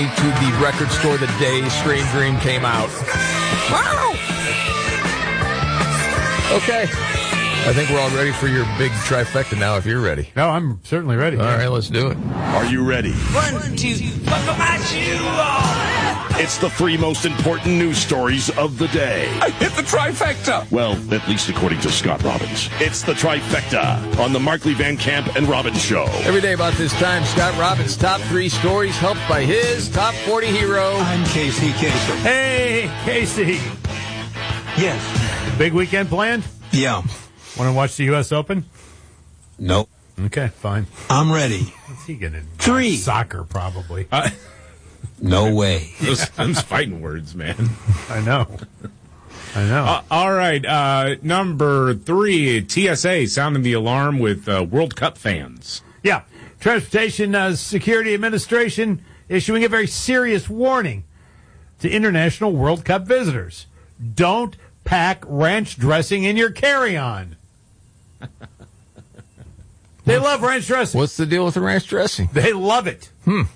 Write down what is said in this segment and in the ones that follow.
To the record store the day Strange Dream came out. Wow! Okay. I think we're all ready for your big trifecta now, if you're ready. No, I'm certainly ready. All right, let's do it. Are you ready? 1, 2, buckle my shoe on. It's the 3 most important news stories of the day. I hit the trifecta. Well, at least according to Scott Robbins. It's the trifecta on the Markley Van Camp and Robbins Show. Every day about this time, Scott Robbins' top 3 stories helped by his top 40 hero. I'm Casey Kasem. Hey, Casey. Yes. Big weekend planned? Yeah. Want to watch the U.S. Open? Nope. Okay, fine. I'm ready. What's he going to do? 3. Soccer, probably. No way. Those fighting words, man. I know. All right. Number 3, TSA sounding the alarm with World Cup fans. Yeah. Transportation Security Administration issuing a very serious warning to international World Cup visitors. Don't pack ranch dressing in your carry-on. They love ranch dressing. What's the deal with the ranch dressing? They love it.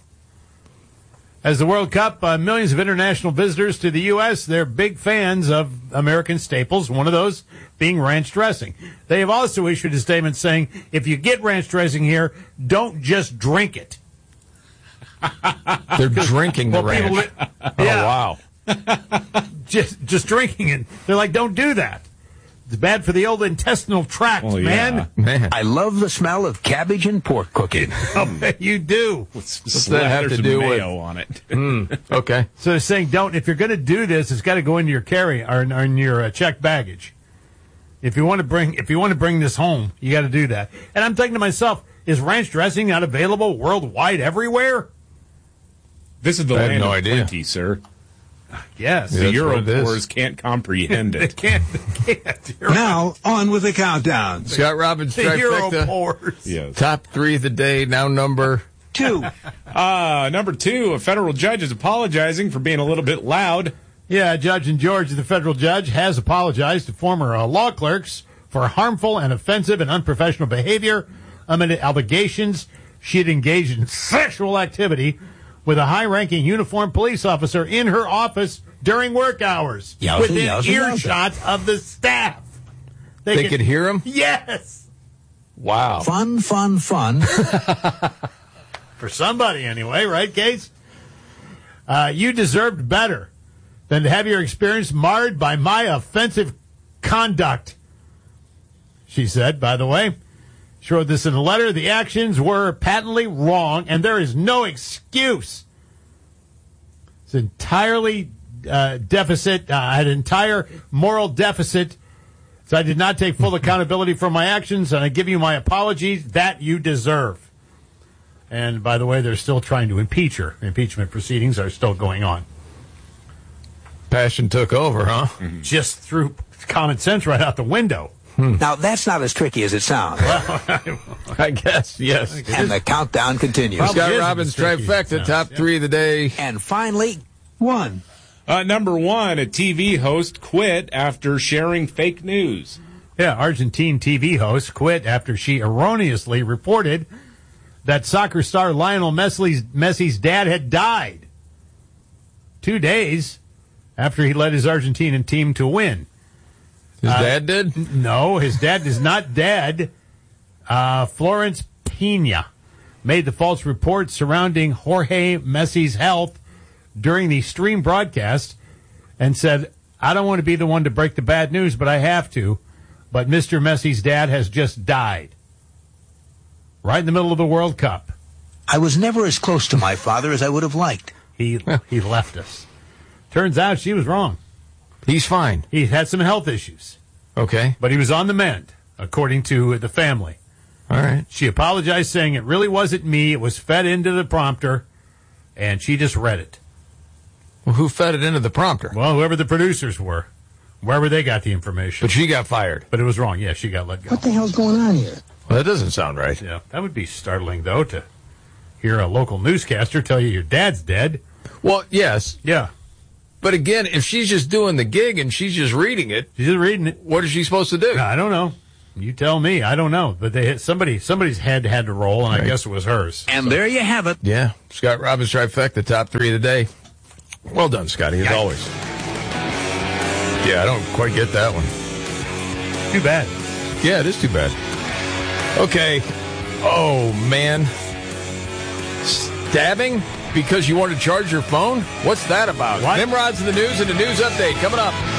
As the World Cup, millions of international visitors to the U.S., they're big fans of American staples, one of those being ranch dressing. They have also issued a statement saying, if you get ranch dressing here, don't just drink it. They're drinking the ranch. Yeah. Oh, wow. Just drinking it. They're like, don't do that. It's bad for the old intestinal tract, man. I love the smell of cabbage and pork cooking. I bet you do. What's that have to do with mayo on it? Okay. So they're saying, don't. If you're going to do this, it's got to go into your or in your checked baggage. If you want to bring this home, you got to do that. And I'm thinking to myself, is ranch dressing not available worldwide everywhere? This is the I have land no of idea. plenty, sir. Yes. The that's what it is. Europores can't comprehend They it. can't. You're right. Now, on with the countdown. Scott Robbins The trifecta. Europores. Yes. Top 3 of the day, now number 2. Number 2, a federal judge is apologizing for being a little bit loud. Yeah, a judge in Georgia, the federal judge, has apologized to former law clerks for harmful and offensive and unprofessional behavior amid allegations she had engaged in sexual activity with a high-ranking uniformed police officer in her office during work hours, Yowza, within yowza, earshot of the staff. They could hear him? Yes. Wow. Fun. For somebody, anyway, right, Case? You deserved better than to have your experience marred by my offensive conduct, she said, by the way. She wrote this in a letter. The actions were patently wrong, and there is no excuse. It's entirely deficit. I had an entire moral deficit, so I did not take full accountability for my actions, and I give you my apologies that you deserve. And by the way, they're still trying to impeach her. Impeachment proceedings are still going on. Passion took over, huh? Just threw common sense right out the window. Now, that's not as tricky as it sounds. I guess, yes. And the countdown continues. Well, Scott isn't Robbins tricky. trifecta, No. top 3 of the day. And finally, 1. Number 1, a TV host quit after sharing fake news. Yeah, Argentine TV host quit after she erroneously reported that soccer star Lionel Messi's dad had died 2 days after he led his Argentinian team to win. His dad did? No, his dad is not dead. Florence Pena made the false report surrounding Jorge Messi's health during the stream broadcast and said, I don't want to be the one to break the bad news, but I have to. But Mr. Messi's dad has just died. Right in the middle of the World Cup. I was never as close to my father as I would have liked. He left us. Turns out she was wrong. He's fine. He had some health issues, Okay. but he was on the mend, according to the family. All right. She apologized, saying it really wasn't me. It was fed into the prompter, and she just read it. Well, who fed it into the prompter? Well, whoever the producers were, wherever they got the information. But she got fired. But it was wrong. Yeah, she got let go. What the hell's going on here? Well, that doesn't sound right. Yeah, that would be startling, though, to hear a local newscaster tell you your dad's dead. Well, yes. Yeah, But again, if she's just doing the gig and she's just reading it, she's just reading it. what is she supposed to do? I don't know. You tell me. I don't know. But somebody's head had to roll, and I guess it was hers. And there you have it. Yeah. Scott Robbins trifecta, top 3 of the day. Well done, Scotty, as always. Yeah, I don't quite get that one. Too bad. Yeah, it is too bad. Okay. Oh, man. Stabbing because you want to charge your phone? What's that about? What? Nimrod's in the news and a news update coming up.